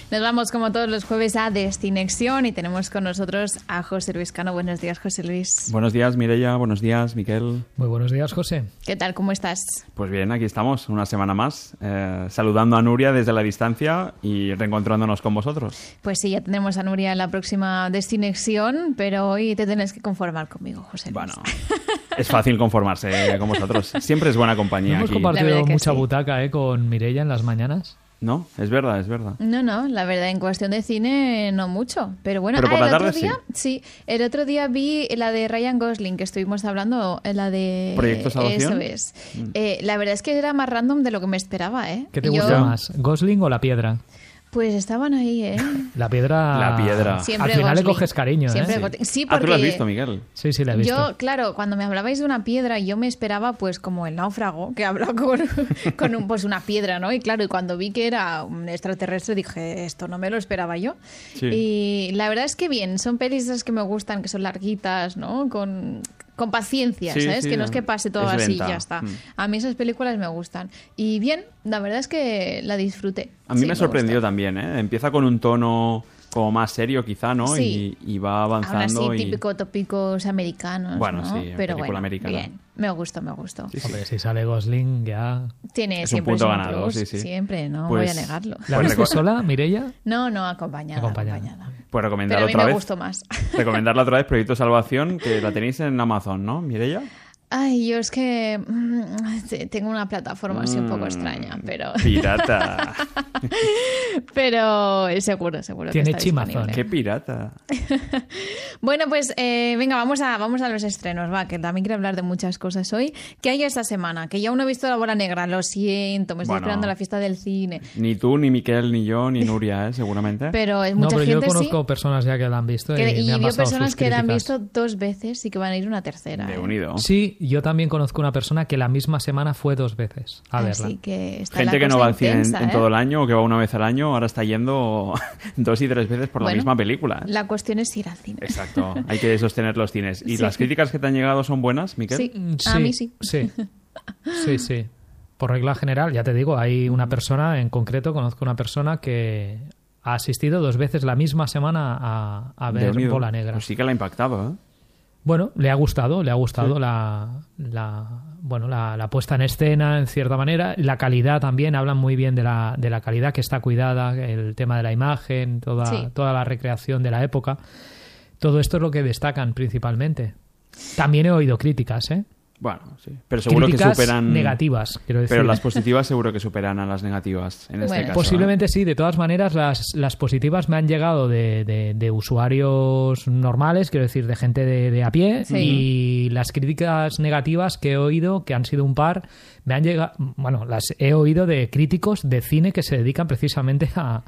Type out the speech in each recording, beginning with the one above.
Nos vamos como todos los jueves a Destinexión y tenemos con nosotros a José Luis Cano. Buenos días, José Luis. Buenos días, Mireia. Buenos días, Miquel. Muy buenos días, José. ¿Qué tal? ¿Cómo estás? Pues bien, aquí estamos, una semana más, saludando a Nuria desde la distancia y reencontrándonos con vosotros. Pues sí, ya tenemos a Nuria en la próxima Destinexión, pero hoy te tienes que conformar conmigo, José Luis. Bueno, es fácil conformarse con vosotros. Siempre es buena compañía Hemos aquí. compartido mucha sí. butaca con Mireia en las mañanas. No, es verdad, es verdad. No, la verdad, en cuestión de cine no mucho. Pero bueno, Pero por la el tarde otro día, sí, el otro día vi la de Ryan Gosling, que estuvimos hablando, la de... ¿Proyecto Salvación? Eso es. La verdad es que era más random de lo que me esperaba, ¿eh? ¿Qué te gusta más, Gosling o la piedra? Pues estaban ahí, ¿eh? La piedra... La piedra. Siempre Al final Gosling. le coges cariño, Siempre ¿eh? Gosling. Sí, Ah, porque ¿tú lo has visto, Miguel? Sí, la he visto. yo, claro, cuando me hablabais de una piedra, yo me esperaba, pues, como el náufrago, que habla con pues, una piedra, ¿no? Y claro, y cuando vi que era un extraterrestre, dije, esto no me lo esperaba yo. Sí. Y la verdad es que bien, son pelis esas que me gustan, que son larguitas, ¿no? Con paciencia, Sí, ¿sabes? sí, Que no es que pase todo es así y lenta. ya está. A mí esas películas me gustan. Y bien, la verdad es que la disfruté. A mí Sí, me sorprendió gustó. también, ¿eh? Empieza con un tono como más serio quizá, ¿no? Sí. Y va Aún avanzando. así, y... típico tópicos americanos, Bueno, ¿no? sí, Pero película bueno, americana. bien. Me gustó. Sí, sí. Hombre, si sale Gosling ya... Tiene Es un siempre punto su ganado, plus, sí, sí. Siempre, no Pues- voy a negarlo. ¿La Pues viste sola, Mireia? No, acompañada. Acompañada. Pues recomendarla Pero a mí otra me vez. gustó más. Recomendarla otra vez, Proyecto Salvación, que la tenéis en Amazon, ¿no, Mireia? Ay, yo es que sí, tengo una plataforma así un poco extraña, pero Pirata. pero seguro que Tiene está Chimazón. disponible. ¡Qué pirata! Bueno, pues venga, vamos a los estrenos, va, que también quiero hablar de muchas cosas hoy. ¿Qué hay esta semana? Que yo aún no he visto La Bola Negra, lo siento, me estoy Bueno. esperando la fiesta del cine. Ni tú, ni Miquel, ni yo, ni Nuria, seguramente. Pero No, mucha pero yo gente conozco sí. personas ya que la han visto y Y me han vio pasado personas sus que la han críticas. visto 2 veces y que van a ir una tercera. De ¿eh? unido. Sí, yo también conozco una persona que la misma semana fue 2 veces a verla. Así que está Gente la que no cosa va al cine intensa, en ¿eh? todo el año o que va una vez al año, ahora está yendo 2 y 3 veces por la Bueno, misma película. La cuestión es ir al cine. Exacto, hay que sostener los cines. ¿Y Sí. las críticas que te han llegado son buenas, Miquel? Sí, a mí sí. Sí. Por regla general, ya te digo, hay una persona, en concreto, conozco una persona que ha asistido 2 veces la misma semana a De ver unido. Bola Negra. Pues sí que la ha impactado, ¿eh? Bueno, le ha gustado Sí. la puesta en escena, en cierta manera. La calidad también, hablan muy bien de la calidad que está cuidada, el tema de la imagen, Sí. toda la recreación de la época. Todo esto es lo que destacan principalmente. También he oído críticas, ¿eh? Bueno, sí. Pero seguro Críticas que superan... negativas, quiero decir. Pero las positivas seguro que superan a las negativas, en este Bueno. caso. Posiblemente sí, de todas maneras las positivas me han llegado de usuarios normales, quiero decir, de gente de a pie, Sí. y las críticas negativas que he oído, que han sido un par, me han llegado, bueno, las he oído de críticos de cine que se dedican precisamente a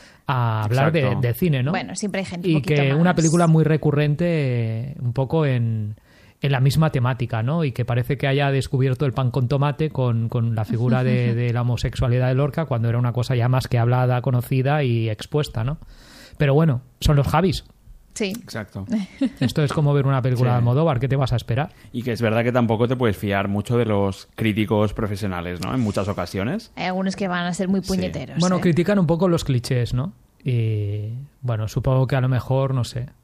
hablar Exacto. de cine, ¿no? Bueno, siempre hay gente un Y poquito que más. una película muy recurrente, un poco en la misma temática, ¿no? Y que parece que haya descubierto el pan con tomate con la figura de la homosexualidad de Lorca, cuando era una cosa ya más que hablada, conocida y expuesta, ¿no? Pero bueno, son los Javis. Sí. Exacto. Esto es como ver una película Sí. de Almodóvar, ¿qué te vas a esperar? Y que es verdad que tampoco te puedes fiar mucho de los críticos profesionales, ¿no? En muchas ocasiones. Hay algunos que van a ser muy puñeteros. Bueno, ¿eh? critican un poco los clichés, ¿no? Y bueno, supongo que a lo mejor, no sé,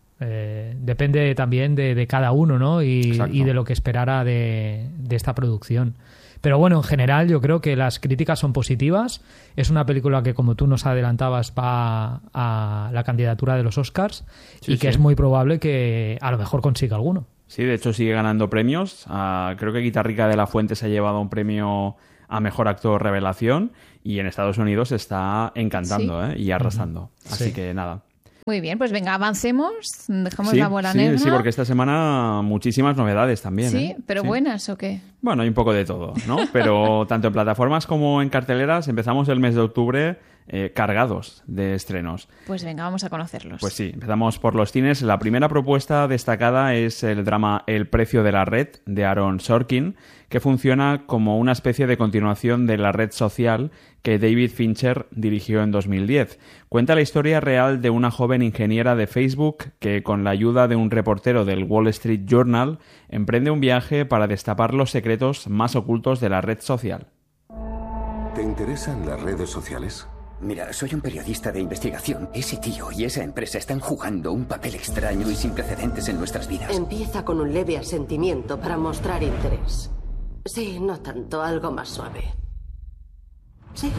depende también de cada uno, ¿no? Exacto. Y de lo que esperara de esta producción. Pero bueno, en general yo creo que las críticas son positivas. Es una película que, como tú nos adelantabas, va a la candidatura de los Oscars, Sí, y que sí. es muy probable que a lo mejor consiga alguno. Sí, de hecho sigue ganando premios. Creo que Guitarrica de la Fuente se ha llevado un premio a Mejor Actor Revelación y en Estados Unidos está encantando, ¿eh? Y arrasando. Así Sí. que nada. Muy bien, pues venga, avancemos. Dejamos Sí, la bola sí, negra. sí, porque esta semana muchísimas novedades también. Sí, ¿eh? pero Sí. buenas o qué. Bueno, hay un poco de todo, ¿no? Pero tanto en plataformas como en carteleras empezamos el mes de octubre cargados de estrenos. Pues venga, vamos a conocerlos. Pues sí, empezamos por los cines. La primera propuesta destacada es el drama El precio de la red, de Aaron Sorkin, que funciona como una especie de continuación de La red social que David Fincher dirigió en 2010. Cuenta la historia real de una joven ingeniera de Facebook que, con la ayuda de un reportero del Wall Street Journal, emprende un viaje para destapar los secretos más ocultos de la red social. ¿Te interesan las redes sociales? Mira, soy un periodista de investigación. Ese tío y esa empresa están jugando un papel extraño y sin precedentes en nuestras vidas. Empieza con un leve asentimiento para mostrar interés. Sí, no tanto, algo más suave. Sí.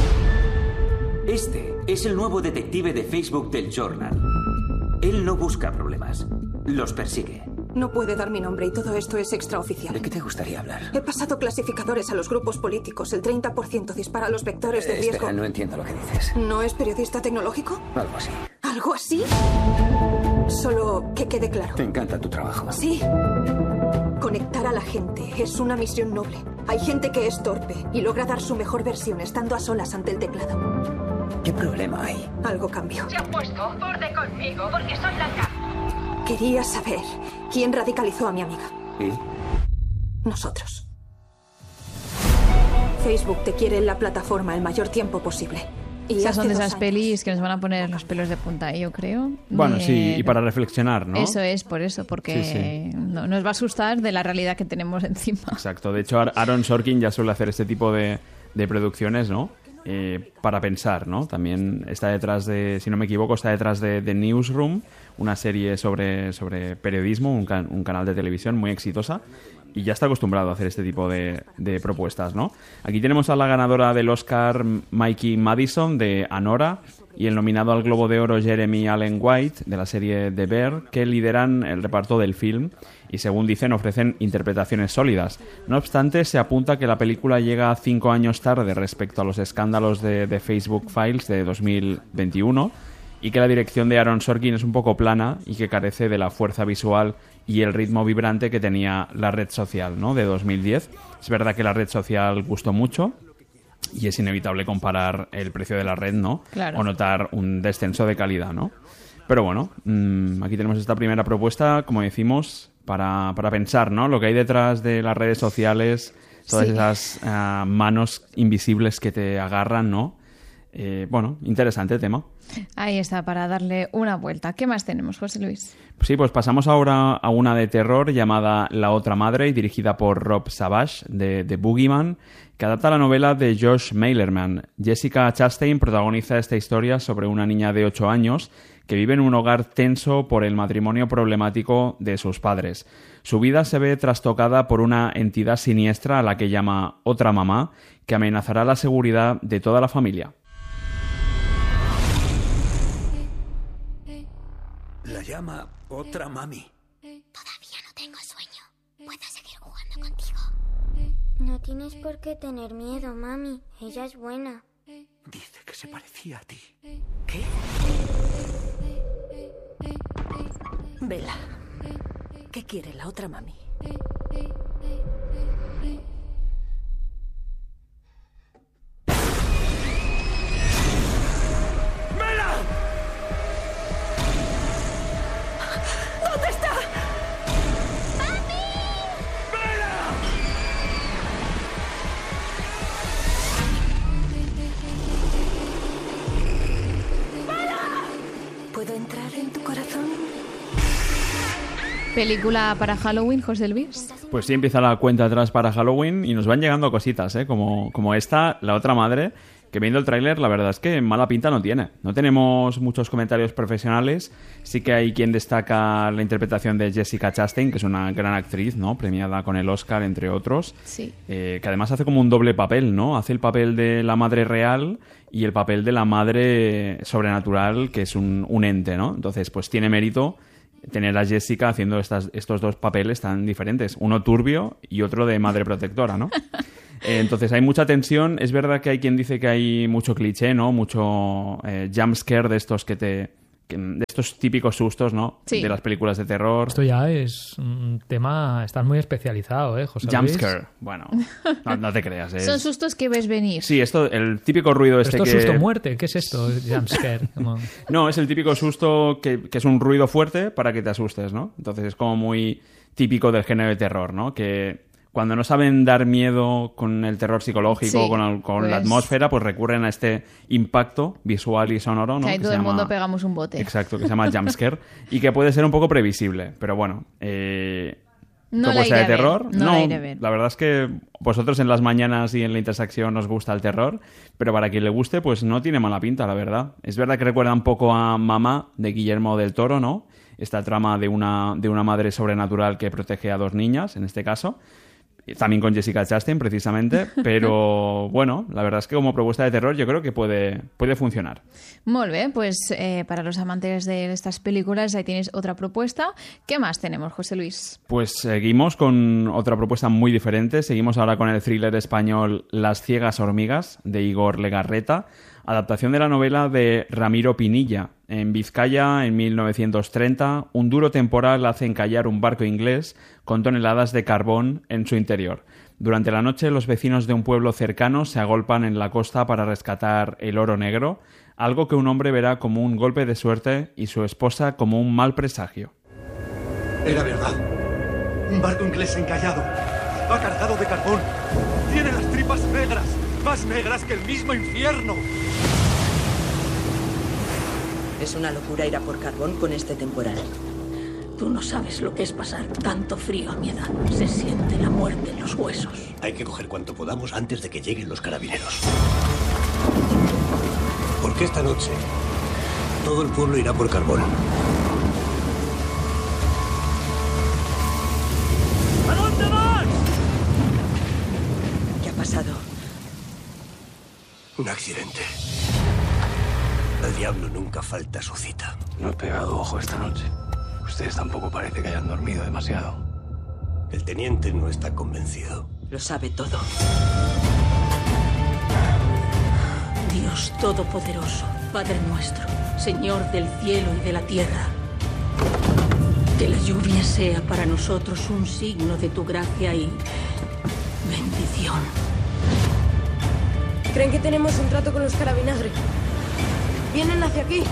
Este es el nuevo detective de Facebook del Journal. Él no busca problemas, los persigue. No puede dar mi nombre y todo esto es extraoficial. ¿De qué te gustaría hablar? He pasado clasificadores a los grupos políticos. El 30% dispara los vectores de riesgo. Espera, no entiendo lo que dices. ¿No es periodista tecnológico? Algo así. ¿Algo así? Solo que quede claro. Te encanta tu trabajo. Sí. Conectar a la gente es una misión noble. Hay gente que es torpe y logra dar su mejor versión estando a solas ante el teclado. ¿Qué problema hay? Algo cambió. Se han puesto borde conmigo porque soy blanca. Quería saber quién radicalizó a mi amiga. ¿Y? Nosotros. Facebook te quiere en la plataforma el mayor tiempo posible. Y Esas son hace de 2 esas años- pelis que nos van a poner los pelos de punta, yo creo. Bueno, sí, y para reflexionar, ¿no? Eso es, por eso, porque Sí, sí. No, nos va a asustar de la realidad que tenemos encima. Exacto. De hecho, Aaron Sorkin ya suele hacer este tipo de producciones, ¿no? Para pensar, ¿no? También está detrás de, si no me equivoco, está detrás de The Newsroom, una serie sobre periodismo, un canal de televisión muy exitosa, y ya está acostumbrado a hacer este tipo de propuestas, ¿no? Aquí tenemos a la ganadora del Oscar, Mikey Madison, de Anora, y el nominado al Globo de Oro, Jeremy Allen White, de la serie The Bear, que lideran el reparto del film y, según dicen, ofrecen interpretaciones sólidas. No obstante, se apunta que la película llega 5 años tarde respecto a los escándalos de Facebook Files de 2021 y que la dirección de Aaron Sorkin es un poco plana y que carece de la fuerza visual y el ritmo vibrante que tenía La Red Social, ¿no?, de 2010. Es verdad que La Red Social gustó mucho y es inevitable comparar el precio de la red, ¿no? Claro. O notar un descenso de calidad, ¿no? Pero bueno, aquí tenemos esta primera propuesta, como decimos, para pensar, ¿no? Lo que hay detrás de las redes sociales, todas Sí. esas manos invisibles que te agarran, ¿no? Bueno, interesante tema. Ahí está, para darle una vuelta. ¿Qué más tenemos, José Luis? Sí, pues pasamos ahora a una de terror llamada La Otra Madre, y dirigida por Rob Savage, de Boogeyman, que adapta la novela de Josh Malerman. Jessica Chastain protagoniza esta historia sobre una niña de 8 años que vive en un hogar tenso por el matrimonio problemático de sus padres. Su vida se ve trastocada por una entidad siniestra a la que llama Otra Mamá, que amenazará la seguridad de toda la familia. La llama Otra Mami. Todavía no tengo sueño. ¿Puedo seguir jugando contigo? No tienes por qué tener miedo, mami. Ella es buena. Dice que se parecía a ti. ¿Qué? Vela. ¿Qué quiere la otra mami? ¿Puedo entrar en tu corazón? ¿Película para Halloween, José Luis? Pues sí, empieza la cuenta atrás para Halloween y nos van llegando cositas, ¿eh? Como esta, La Otra Madre, que viendo el tráiler la verdad es que mala pinta no tiene. No tenemos muchos comentarios profesionales, sí que hay quien destaca la interpretación de Jessica Chastain, que es una gran actriz, ¿no?, premiada con el Oscar, entre otros, Sí. que además hace como un doble papel, ¿no? Hace el papel de la madre real y el papel de la madre sobrenatural, que es un ente, ¿no? Entonces, pues tiene mérito tener a Jessica haciendo estos dos papeles tan diferentes, uno turbio y otro de madre protectora, ¿no? Entonces hay mucha tensión. Es verdad que hay quien dice que hay mucho cliché, ¿no? Mucho jumpscare de estos de estos típicos sustos, ¿no? Sí. De las películas de terror. Esto ya es un tema... Estás muy especializado, ¿eh, José Luis? Jumpscare. Bueno, no te creas. Son sustos que ves venir. Sí, el típico ruido Pero este esto que... es susto-muerte. ¿Qué es esto? Jumpscare. Como- No, es el típico susto que es un ruido fuerte para que te asustes, ¿no? Entonces es como muy típico del género de terror, ¿no? Que cuando no saben dar miedo con el terror psicológico, Sí, con pues la atmósfera, pues recurren a este impacto visual y sonoro, ¿no? Que ahí Que todo se el llama- mundo pegamos un bote. Exacto, que se llama jumpscare y que puede ser un poco previsible, pero bueno, No propuesta la de iré a ver, terror. no la iré a ver. La verdad es que vosotros en las mañanas y en la intersección os gusta el terror, pero para quien le guste, pues no tiene mala pinta, la verdad. Es verdad que recuerda un poco a Mamá de Guillermo del Toro, ¿no? Esta trama de una madre sobrenatural que protege a 2 niñas, en este caso. También con Jessica Chastain, precisamente. Pero bueno, la verdad es que como propuesta de terror yo creo que puede funcionar. Molt bé, pues para los amantes de estas películas ahí tienes otra propuesta. ¿Qué más tenemos, José Luis? Pues seguimos con otra propuesta muy diferente. Seguimos ahora con el thriller español Las ciegas hormigas, de Igor Legarreta, adaptación de la novela de Ramiro Pinilla. En Vizcaya, en 1930, un duro temporal hace encallar un barco inglés con toneladas de carbón en su interior. Durante la noche, los vecinos de un pueblo cercano se agolpan en la costa para rescatar el oro negro, algo que un hombre verá como un golpe de suerte y su esposa como un mal presagio. Era verdad. Un barco inglés encallado. Va cargado de carbón. Tiene las tripas negras, más negras que el mismo infierno. Es una locura ir a por carbón con este temporal. Tú no sabes lo que es pasar tanto frío a mi edad. Se siente la muerte en los huesos. Hay que coger cuanto podamos antes de que lleguen los carabineros. Porque esta noche todo el pueblo irá por carbón. ¿A dónde vas? ¿Qué ha pasado? Un accidente. El diablo nunca falta a su cita. No he pegado ojo esta noche. Ustedes tampoco parece que hayan dormido demasiado. El teniente no está convencido. Lo sabe todo. Dios Todopoderoso, Padre nuestro, Señor del cielo y de la tierra, que la lluvia sea para nosotros un signo de tu gracia y bendición. ¿Creen que tenemos un trato con los carabinagri? Vienen hacia aquí.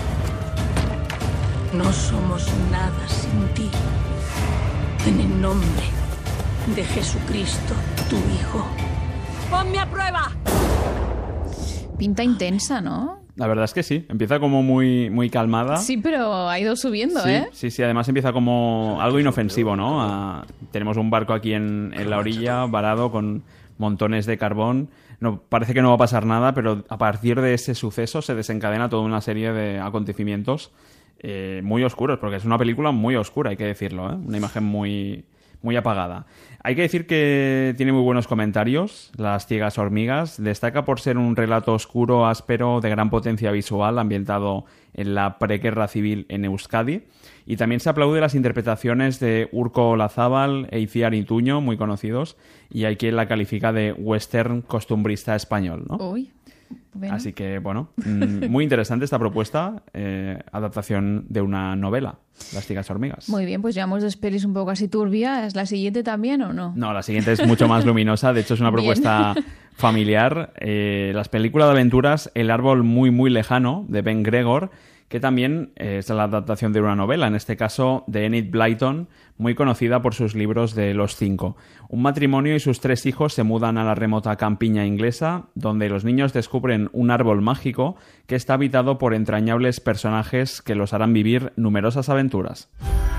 No somos nada sin ti. En el nombre de Jesucristo, tu Hijo. ¡Ponme a prueba! Pinta intensa, ¿no? La verdad es que sí, empieza como muy, muy calmada. Sí, pero ha ido subiendo, sí, ¿eh? Sí, además empieza como algo inofensivo, ¿no? Tenemos un barco aquí en la orilla, varado, con montones de carbón. No, parece que no va a pasar nada, pero a partir de ese suceso se desencadena toda una serie de acontecimientos muy oscuros, porque es una película muy oscura, hay que decirlo, ¿eh? Una imagen muy, muy apagada. Hay que decir que tiene muy buenos comentarios, Las ciegas hormigas. Destaca por ser un relato oscuro, áspero, de gran potencia visual, ambientado en la preguerra civil en Euskadi. Y también se aplaude las interpretaciones de Urko Olazábal e Itziar Ituño, muy conocidos, y hay quien la califica de western costumbrista español, ¿no? Uy. Bueno. Así que, bueno, muy interesante esta propuesta, adaptación de una novela, Las ciegas hormigas. Muy bien, pues llevamos 2 pelis un poco así turbias. ¿Es la siguiente también o no? No, la siguiente es mucho más luminosa. De hecho, es una propuesta familiar. Las películas de aventuras El árbol muy, muy lejano, de Ben Gregor, que también es la adaptación de una novela, en este caso de Enid Blyton, muy conocida por sus libros de Los 5. Un matrimonio y sus 3 hijos se mudan a la remota campiña inglesa, donde los niños descubren un árbol mágico que está habitado por entrañables personajes que los harán vivir numerosas aventuras.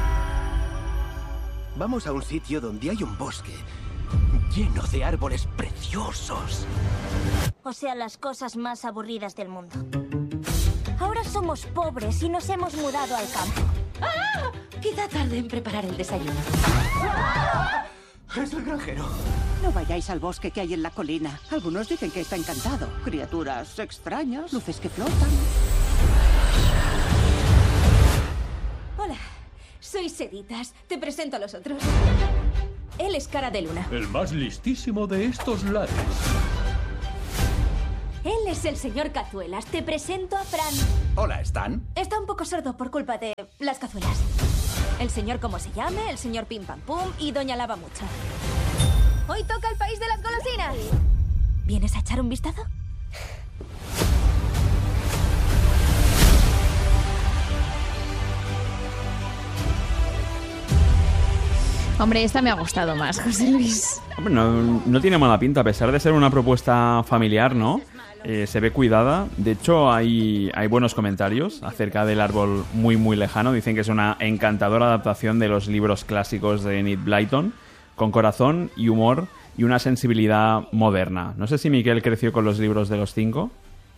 Vamos a un sitio donde hay un bosque lleno de árboles preciosos. O sea, las cosas más aburridas del mundo. Ahora somos pobres y nos hemos mudado al campo. ¡Ah! Quizá tarde en preparar el desayuno. Es el granjero. No vayáis al bosque que hay en la colina. Algunos dicen que está encantado. Criaturas extrañas, luces que flotan. Hola, soy Seditas. Te presento a los otros. Él es Cara de Luna. El más listísimo de estos lares. Él es el señor Cazuelas. Te presento a Fran. Hola, ¿Stan? Está un poco sordo por culpa de las cazuelas. El señor como se llame, el señor Pim Pam Pum y Doña Lava Mucho. Hoy toca el país de las golosinas. ¿Vienes a echar un vistazo? Hombre, esta me ha gustado más, José Luis. Hombre, no tiene mala pinta, a pesar de ser una propuesta familiar, ¿no? Se ve cuidada. De hecho, hay buenos comentarios acerca del árbol muy, muy lejano. Dicen que es una encantadora adaptación de los libros clásicos de Enid Blyton. con corazón y humor y una sensibilidad moderna. No sé si Miquel creció con los libros de los 5.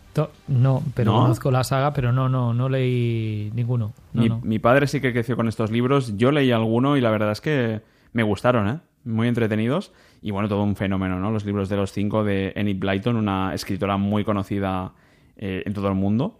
No, pero ¿No? conozco la saga, pero no leí ninguno. Mi padre sí que creció con estos libros. Yo leí alguno y la verdad es que me gustaron, ¿eh? Muy entretenidos. Y bueno, todo un fenómeno, ¿no? Los libros de los 5 de Enid Blyton, una escritora muy conocida en todo el mundo.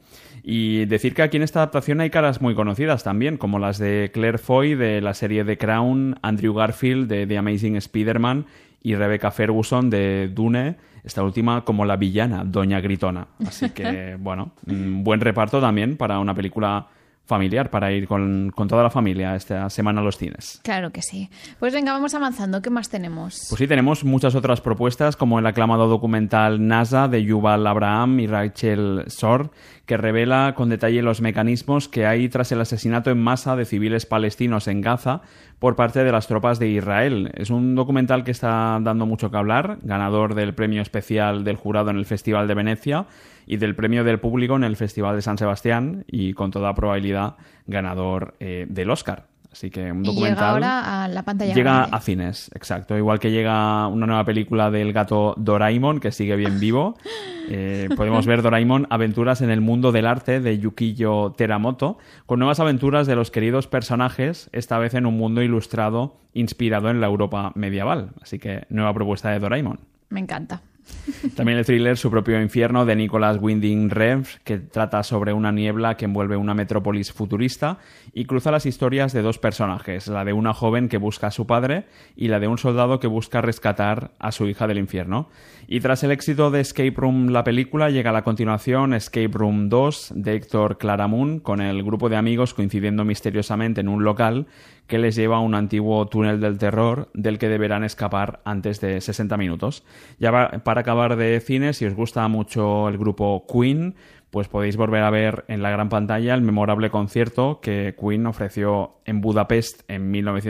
Y decir que aquí en esta adaptación hay caras muy conocidas también, como las de Claire Foy de la serie The Crown, Andrew Garfield de The Amazing Spider-Man y Rebecca Ferguson de Dune, esta última como la villana, Doña Gritona. Así que, bueno, un buen reparto también para una película familiar, para ir con toda la familia esta semana a los cines. Claro que sí. Pues venga, vamos avanzando. ¿Qué más tenemos? Pues sí, tenemos muchas otras propuestas, como el aclamado documental NASA de Yuval Abraham y Rachel Shor, que revela con detalle los mecanismos que hay tras el asesinato en masa de civiles palestinos en Gaza por parte de las tropas de Israel. Es un documental que está dando mucho que hablar, ganador del premio especial del jurado en el Festival de Venecia y del premio del público en el Festival de San Sebastián y con toda probabilidad ganador del Oscar. Así que un documental... Y llega ahora a la pantalla Llega grande. a cines, exacto. Igual que llega una nueva película del gato Doraemon, que sigue bien vivo. Podemos ver Doraemon, aventuras en el mundo del arte de Yukiyo Teramoto, con nuevas aventuras de los queridos personajes, esta vez en un mundo ilustrado inspirado en la Europa medieval. Así que nueva propuesta de Doraemon. Me encanta. También el thriller Su propio infierno de Nicholas Winding Refn, que trata sobre una niebla que envuelve una metrópolis futurista y cruza las historias de dos personajes, la de una joven que busca a su padre y la de un soldado que busca rescatar a su hija del infierno. Y tras el éxito de Escape Room la película, llega a la continuación Escape Room 2 de Héctor Claramunt, con el grupo de amigos coincidiendo misteriosamente en un local que les lleva a un antiguo túnel del terror del que deberán escapar antes de 60 minutos. Ya para acabar de cine, si os gusta mucho el grupo Queen, pues podéis volver a ver en la gran pantalla el memorable concierto que Queen ofreció en Budapest en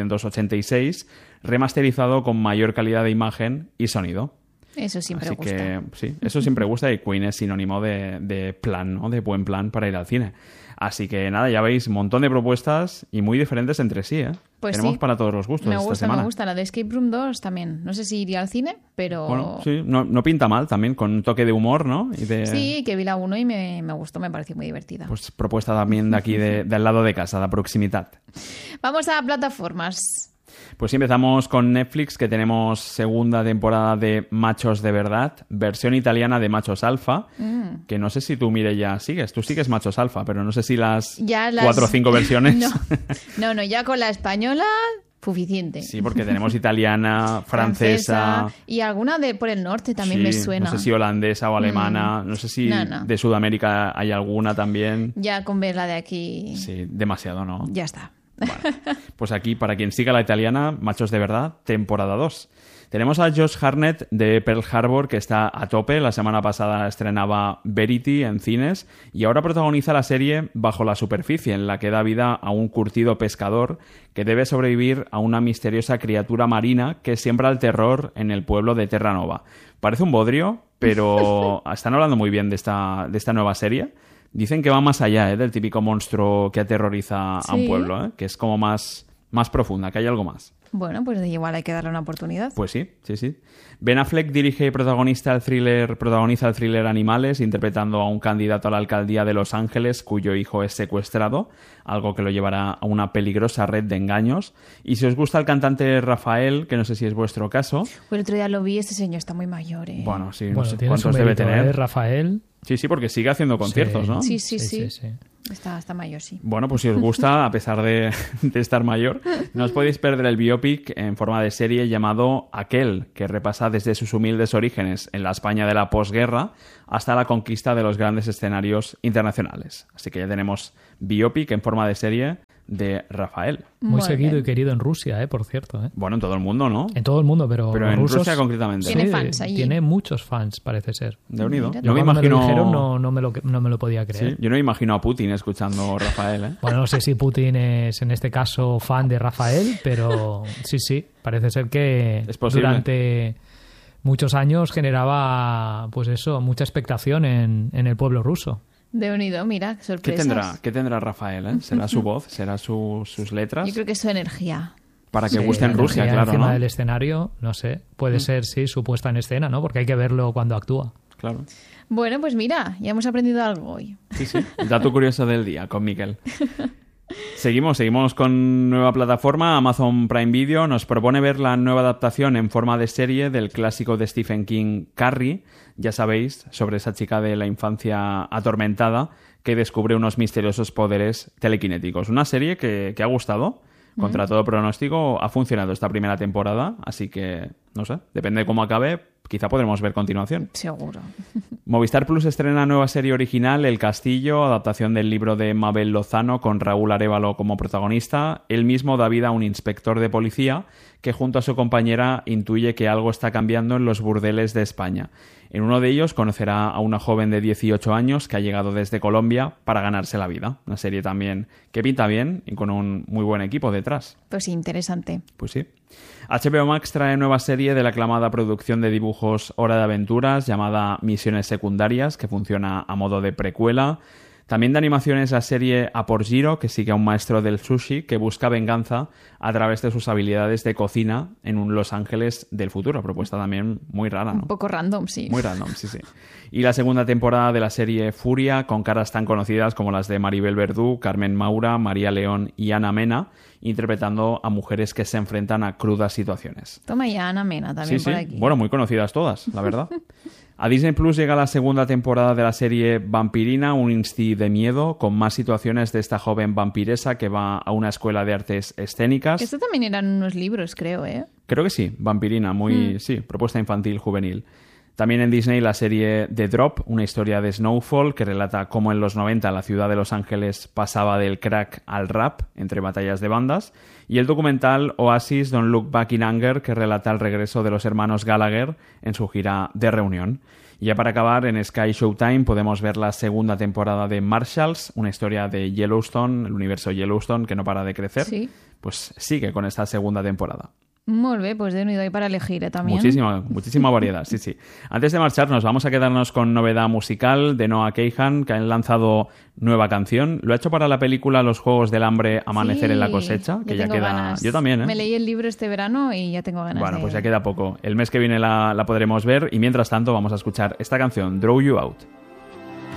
1986, remasterizado con mayor calidad de imagen y sonido. Eso siempre Así gusta. que, sí, eso siempre gusta y Queen es sinónimo de plan, ¿no? De buen plan para ir al cine. Así que nada, ya veis, un montón de propuestas y muy diferentes entre sí, ¿eh? Pues Tenemos sí. para todos los gustos esta semana. Me gusta. La de Escape Room 2 también. No sé si iría al cine, pero... Bueno, sí, no pinta mal también, con un toque de humor, ¿no? Y de, Sí, que vi la 1 y me gustó, me pareció muy divertida. pues propuesta también de aquí, del lado de casa, de proximidad. Vamos a plataformas. Pues sí, empezamos con Netflix, que tenemos segunda temporada de Machos de Verdad, versión italiana de Machos Alfa, que no sé si tú, Mireia, sigues. Tú sigues Machos Alfa, pero no sé si las 4 o 5 versiones... No, ya con la española... Suficiente. Sí, porque tenemos italiana, francesa... Y alguna de por el norte también sí, me suena. No sé si holandesa o alemana. No sé si No. de Sudamérica hay alguna también. Ya con ver la de aquí... Sí, demasiado, ¿no? Ya está. Bueno, pues aquí, para quien siga la italiana, Machos de Verdad, temporada 2. Tenemos a Josh Hartnett de Pearl Harbor, que está a tope. La semana pasada estrenaba Verity en cines y ahora protagoniza la serie Bajo la superficie, en la que da vida a un curtido pescador que debe sobrevivir a una misteriosa criatura marina que siembra el terror en el pueblo de Terranova. Parece un bodrio, pero están hablando muy bien de esta nueva serie. Dicen que va más allá del típico monstruo que aterroriza a un pueblo, que es como más profunda, que hay algo más. Bueno, pues igual hay que darle una oportunidad. Pues sí. Ben Affleck dirige y protagoniza el thriller Animales, interpretando a un candidato a la alcaldía de Los Ángeles cuyo hijo es secuestrado, algo que lo llevará a una peligrosa red de engaños. Y si os gusta el cantante Rafael, que no sé si es vuestro caso... Pues el otro día lo vi, este señor está muy mayor, ¿eh? Bueno, sí, no Bueno, sé tiene cuántos su debe mérito, tener. Rafael. Sí, porque sigue haciendo conciertos, ¿no? Sí. Está mayor, sí. Bueno, pues si os gusta, a pesar de estar mayor, no os podéis perder el biopic en forma de serie llamado Aquel, que repasa desde sus humildes orígenes en la España de la posguerra hasta la conquista de los grandes escenarios internacionales. Así que ya tenemos biopic en forma de serie de Rafael. Muy seguido y querido en Rusia, por cierto. Bueno, en todo el mundo, ¿no? En todo el mundo, pero en rusos, Rusia concretamente. Tiene fans allí. Tiene muchos fans, parece ser. De unido. Yo me imagino... me lo dijeron, no me lo podía creer. Sí, yo no me imagino a Putin escuchando Rafael, ¿eh? Bueno, no sé si Putin es en este caso fan de Rafael, pero sí, parece ser que durante muchos años generaba, pues eso, mucha expectación en el pueblo ruso. De unido, mira, sorpresas. ¿Qué tendrá Rafael, eh? ¿Será su voz? ¿Será sus letras? Yo creo que es su energía. Para que guste en Rusia, claro, encima ¿no? del escenario, no sé, puede ser, sí, su puesta en escena, ¿no? Porque hay que verlo cuando actúa. Claro. Bueno, pues mira, ya hemos aprendido algo hoy. Sí. Dato curioso del día con Miquel. Seguimos con nueva plataforma. Amazon Prime Video nos propone ver la nueva adaptación en forma de serie del clásico de Stephen King, Carrie. Ya sabéis, sobre esa chica de la infancia atormentada que descubre unos misteriosos poderes telequinéticos. Una serie que ha gustado. Contra todo pronóstico, ha funcionado esta primera temporada, así que, no sé, depende de cómo acabe, quizá podremos ver continuación. Seguro. Movistar Plus estrena nueva serie original, El Castillo, adaptación del libro de Mabel Lozano con Raúl Arévalo como protagonista. Él mismo da vida a un inspector de policía que junto a su compañera intuye que algo está cambiando en los burdeles de España. En uno de ellos conocerá a una joven de 18 años que ha llegado desde Colombia para ganarse la vida. Una serie también que pinta bien y con un muy buen equipo detrás. Pues interesante. Pues sí. HBO Max trae nueva serie de la aclamada producción de dibujos Hora de Aventuras llamada Misiones Secundarias, que funciona a modo de precuela. También de animaciones la serie A por Giro, que sigue a un maestro del sushi que busca venganza a través de sus habilidades de cocina en un Los Ángeles del futuro. Propuesta también muy rara, ¿no? Un poco random, sí. Muy random, sí. Y la segunda temporada de la serie Furia, con caras tan conocidas como las de Maribel Verdú, Carmen Maura, María León y Ana Mena, interpretando a mujeres que se enfrentan a crudas situaciones. Toma ya Ana Mena también por aquí. Bueno, muy conocidas todas, la verdad. A Disney Plus llega la segunda temporada de la serie Vampirina, un insti de miedo, con más situaciones de esta joven vampiresa que va a una escuela de artes escénicas. Esto también eran unos libros, creo, ¿eh? Creo que sí, Vampirina, sí, propuesta infantil, juvenil. También en Disney la serie The Drop, una historia de Snowfall que relata cómo en los 90 la ciudad de Los Ángeles pasaba del crack al rap entre batallas de bandas. Y el documental Oasis Don't Look Back in Anger que relata el regreso de los hermanos Gallagher en su gira de reunión. Y ya para acabar, en Sky Showtime podemos ver la segunda temporada de Marshalls, una historia de Yellowstone, el universo Yellowstone que no para de crecer. Sí. Pues sigue con esta segunda temporada. Molt bé, pues de unido hay para elegir también. Muchísima variedad, sí. Antes de marcharnos, vamos a quedarnos con novedad musical de Noah Kahan, que han lanzado nueva canción. Lo ha hecho para la película Los Juegos del Hambre, Amanecer en la cosecha, que ya queda... Ganas. Yo también, ¿eh? Me leí el libro este verano y ya tengo ganas Bueno, pues ya queda poco. El mes que viene la podremos ver y mientras tanto vamos a escuchar esta canción, Draw You Out.